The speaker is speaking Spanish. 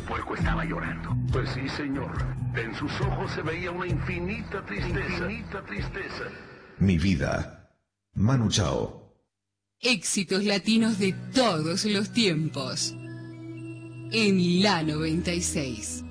puerco estaba llorando. Pues sí, señor. En sus ojos se veía una infinita tristeza. Mi vida. Manu Chao. Éxitos latinos de todos los tiempos. En la 96.